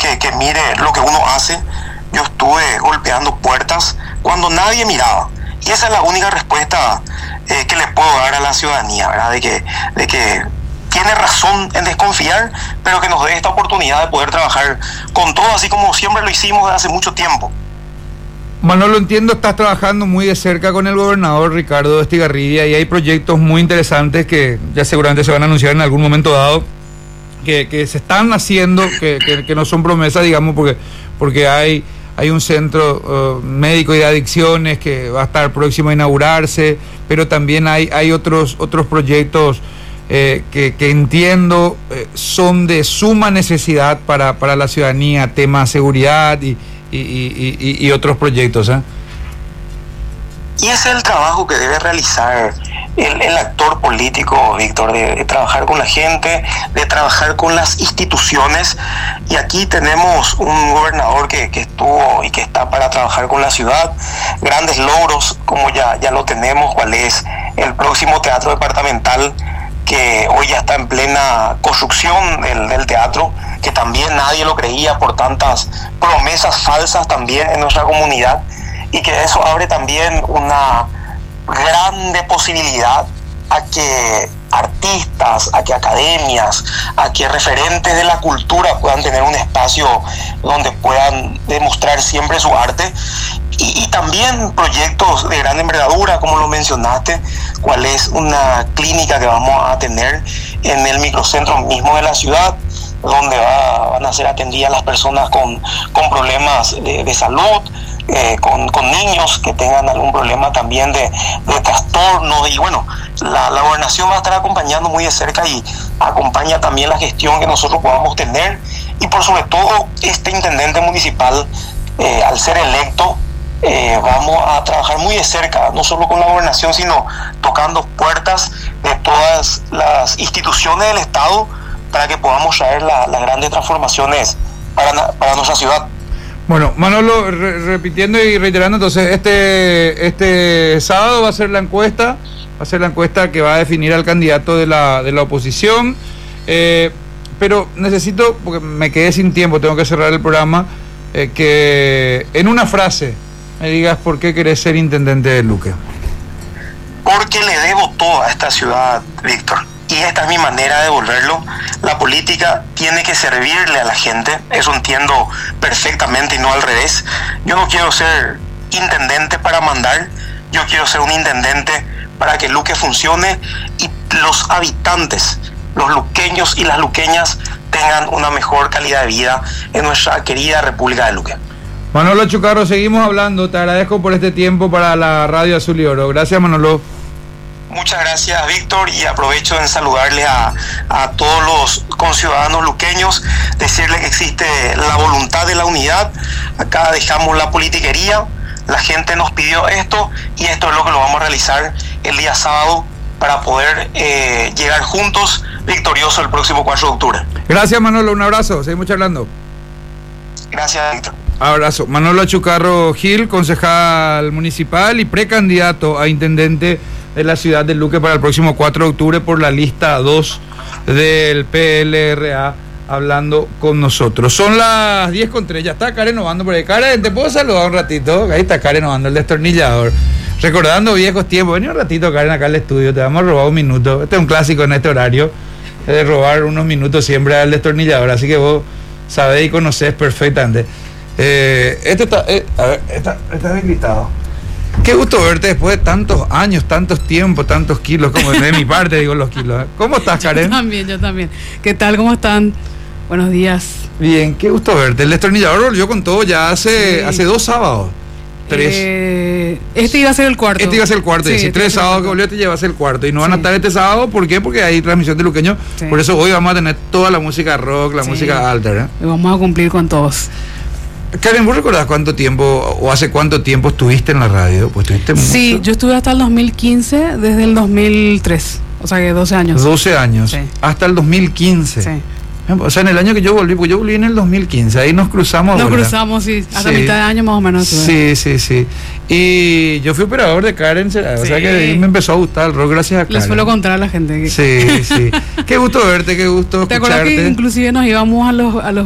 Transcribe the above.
que mire lo que uno hace. Yo estuve golpeando puertas cuando nadie miraba. Y esa es la única respuesta que le puedo dar a la ciudadanía, ¿verdad? De que tiene razón en desconfiar, pero que nos dé esta oportunidad de poder trabajar con todo, así como siempre lo hicimos desde hace mucho tiempo. Manolo, entiendo, estás trabajando muy de cerca con el gobernador Ricardo Estigarribia y hay proyectos muy interesantes que ya seguramente se van a anunciar en algún momento dado, que se están haciendo, que no son promesas, digamos, porque hay un centro médico y de adicciones que va a estar próximo a inaugurarse, pero también hay otros proyectos que entiendo son de suma necesidad para la ciudadanía, tema seguridad y otros proyectos, ¿eh? Y ese es el trabajo que debe realizar el actor político, Víctor, de trabajar con la gente, de trabajar con las instituciones. Y aquí tenemos un gobernador que estuvo y que está para trabajar con la ciudad. Grandes logros, como ya lo tenemos, cuál es el próximo teatro departamental, que hoy ya está en plena construcción del teatro, que también nadie lo creía por tantas promesas falsas también en nuestra comunidad, y que eso abre también una grande posibilidad a que artistas, a que academias, a que referentes de la cultura puedan tener un espacio donde puedan demostrar siempre su arte. Y también proyectos de gran envergadura, como lo mencionaste, cuál es una clínica que vamos a tener en el microcentro mismo de la ciudad, donde van a ser atendidas las personas con problemas de salud, con niños que tengan algún problema también de trastorno. Y bueno, la gobernación va a estar acompañando muy de cerca y acompaña también la gestión que nosotros podamos tener. Y por sobre todo, este intendente municipal, al ser electo, vamos a trabajar muy de cerca, no solo con la gobernación, sino tocando puertas de todas las instituciones del Estado para que podamos traer las grandes transformaciones para nuestra ciudad. Bueno, Manolo, repitiendo y reiterando, entonces este sábado va a ser la encuesta que va a definir al candidato de la oposición, pero necesito, porque me quedé sin tiempo, tengo que cerrar el programa, que en una frase me digas por qué querés ser intendente de Luque. Porque le debo todo a esta ciudad, Víctor, y esta es mi manera de devolverlo. La política tiene que servirle a la gente, eso entiendo perfectamente y no al revés. Yo no quiero ser intendente para mandar, yo quiero ser un intendente para que Luque funcione y los habitantes, los luqueños y las luqueñas tengan una mejor calidad de vida en nuestra querida República de Luque. Manolo Chucarro, seguimos hablando, te agradezco por este tiempo para la Radio Azul y Oro. Gracias, Manolo. Muchas gracias, Víctor, y aprovecho en saludarle a todos los conciudadanos luqueños, decirle que existe la voluntad de la unidad. Acá dejamos la politiquería, la gente nos pidió esto y esto es lo que lo vamos a realizar el día sábado para poder llegar juntos victoriosos el próximo 4 de octubre. Gracias, Manolo, un abrazo, seguimos charlando. Gracias, Víctor. Abrazo. Manolo Chucarro Gil, concejal municipal y precandidato a intendente de la ciudad de Luque para el próximo 4 de octubre por la lista 2 del PLRA, hablando con nosotros. Son las 10:03, ya está Karen Ovando por ahí. Karen, ¿te puedo saludar un ratito? Ahí está Karen Ovando, el destornillador. Recordando viejos tiempos. Vení un ratito, Karen, acá al estudio, te vamos a robar un minuto. Este es un clásico en este horario, de robar unos minutos siempre al destornillador, así que vos sabés y conocés perfectamente. Esta es gritado. Qué gusto verte después de tantos años, tantos tiempos, tantos kilos, como de mi parte digo los kilos. ¿Cómo estás, Karen? Yo también. ¿Qué tal? ¿Cómo están? Buenos días. Bien, qué gusto verte. El destornillador volvió con todo ya hace 2 sábados. 3. Este iba a ser el cuarto. Sí, si 3 sábados que volvió, este lleva a ser el cuarto. Y no van a estar este sábado, ¿por qué? Porque hay transmisión de luqueño. Sí. Por eso hoy vamos a tener toda la música rock, la música alta, ¿eh? Y vamos a cumplir con todos. Karen, ¿vos recordás cuánto tiempo o hace cuánto tiempo estuviste en la radio? Pues estuviste mucho. Sí, yo estuve hasta el 2015, desde el 2003, o sea que 12 años. 12 años, sí. Hasta el 2015. Sí. O sea, en el año que yo volví, pues yo volví en el 2015, ahí nos cruzamos. Nos cruzamos, sí, hasta mitad de año más o menos. Sí. Y yo fui operador de Karen, o sea que de ahí me empezó a gustar el rock gracias a Karen. Les suelo contar a la gente. Sí. Qué gusto verte, qué gusto escucharte. ¿Te acuerdas que inclusive nos íbamos a los